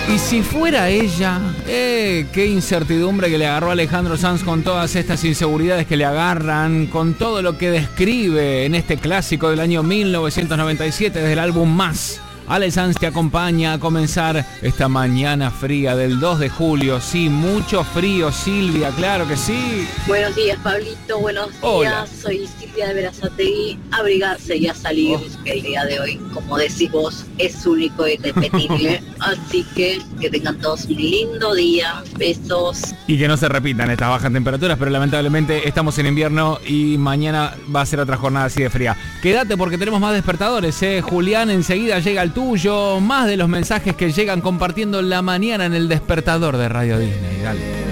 Y si fuera ella, qué incertidumbre que le agarró a Alejandro Sanz con todas estas inseguridades que le agarran, con todo lo que describe en este clásico del año 1997 desde el álbum Más. Ale Sanz te acompaña a comenzar esta mañana fría del 2 de julio. Sí, mucho frío, Silvia, claro que sí. Buenos días, Pablito, buenos días. Hola. Soy Silvia de Berazategui. Abrigarse y a salir, que el día de hoy, como decís vos, es único y irrepetible. Así que tengan todos un lindo día. Besos. Y que no se repitan estas bajas temperaturas, pero lamentablemente estamos en invierno y mañana va a ser otra jornada así de fría. Quédate porque tenemos más despertadores, Julián, enseguida llega el tuyo, más de los mensajes que llegan compartiendo la mañana en el despertador de Radio Disney. Dale.